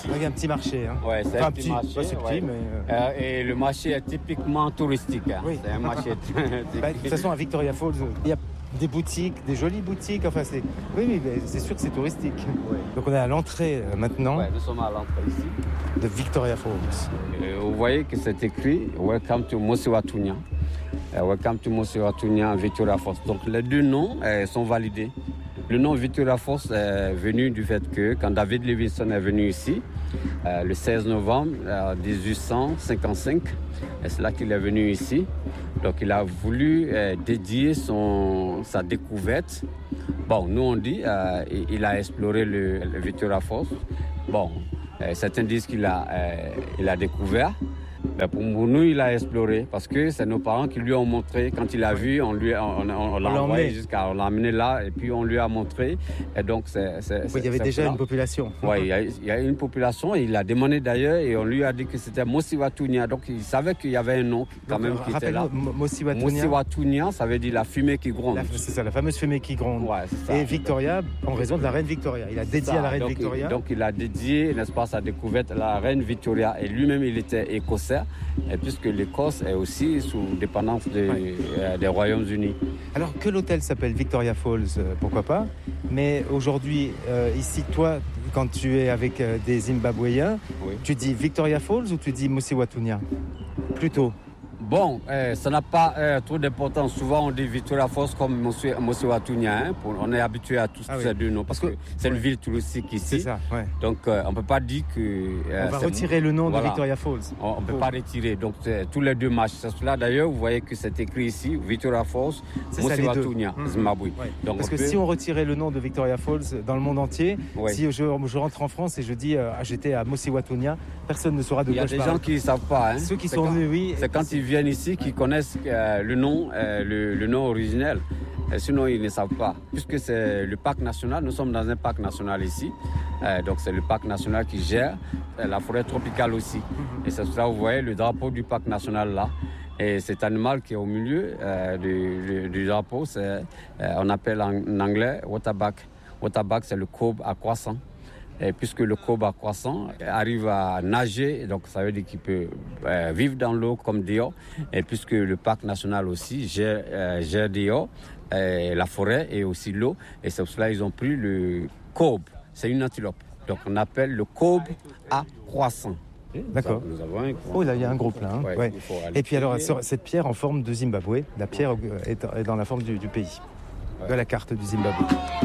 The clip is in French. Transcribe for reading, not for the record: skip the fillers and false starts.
ici. Il y a un petit marché. Hein. Ouais, c'est enfin, un petit marché. Pas si petit, mais... Et le marché est typiquement touristique. Hein. Oui. C'est un marché. De toute façon, à Victoria Falls, il y a des boutiques, des jolies boutiques. Enfin, oui, mais c'est sûr que c'est touristique. Oui. Donc, on est à l'entrée maintenant Nous sommes à l'entrée ici. de Victoria Falls. Vous voyez que c'est écrit Welcome to Mosiwatunya. Welcome to Mosiwatunya, Victoria Falls. Donc, les deux noms sont validés. Le nom Victoria Falls est venu du fait que quand David Livingstone est venu ici, le 16 novembre 1855, c'est là qu'il est venu ici. Donc il a voulu dédier sa découverte. Bon, nous on dit il a exploré le Victoria Falls. Bon, certains disent qu'il a découvert. Mais pour nous, il a exploré parce que c'est nos parents qui lui ont montré. Quand il a vu, on l'a envoyé on l'a amené là et puis on lui a montré. Et donc, il y avait déjà une population. Oui, il y a une population. Et il a demandé d'ailleurs et on lui a dit que c'était Mosiwatunya. Donc, il savait qu'il y avait un nom quand même qui était là. Mosiwatunya, ça veut dire la fumée qui gronde. C'est ça, la fameuse fumée qui gronde. Ouais, c'est ça. Et Victoria, en raison de la reine Victoria. Il a dédié à la reine Victoria. Donc, il a dédié, n'est-ce pas, sa découverte à la reine Victoria. Et lui-même, il était écossais. Et puisque l'Écosse est aussi sous dépendance des Royaumes-Unis. Alors que l'hôtel s'appelle Victoria Falls, pourquoi pas. Mais aujourd'hui, ici, toi, quand tu es avec des Zimbabwéens, tu dis Victoria Falls ou tu dis Mosiwatunya plutôt? Bon, ça n'a pas trop d'importance. Souvent, on dit Victoria Falls comme Mosiwatunya. Hein, on est habitué à tous ces deux noms parce que c'est une ville touristique ici. C'est ça, ouais. Donc, on ne peut pas dire que... on va retirer le nom de Victoria Falls. On ne peut pas retirer. Donc, tous les deux marchent. C'est cela, d'ailleurs, vous voyez que c'est écrit ici, Victoria Falls, Mosiwatunya, Zimbabwe. Ouais. Donc, parce que si on retirait le nom de Victoria Falls dans le monde entier, si je rentre en France et je dis j'étais à Mosiwatunya, personne ne saura de quoi je parle. Il y a des gens qui ne savent pas. Hein. Ceux qui sont venus, oui. C'est quand ils viennent ici qui connaissent le nom originel. Sinon, ils ne savent pas. Puisque c'est le parc national, nous sommes dans un parc national ici. Donc, c'est le parc national qui gère la forêt tropicale aussi. Et c'est ça, vous voyez, le drapeau du parc national là. Et cet animal qui est au milieu du drapeau, on appelle en anglais waterback. Waterback, c'est le kobe à croissant. Et puisque le kobe à croissant arrive à nager, donc ça veut dire qu'il peut vivre dans l'eau comme dehors. Et puisque le parc national aussi gère dehors la forêt et aussi l'eau. Et c'est pour cela qu'ils ont pris le kobe. C'est une antilope. Donc on appelle le kobe à croissant. D'accord. Nous avons un oh là, il y a un groupe là. Hein. Ouais. Et puis alors, cette pierre en forme de Zimbabwe, la pierre est dans la forme du pays, de la carte du Zimbabwe.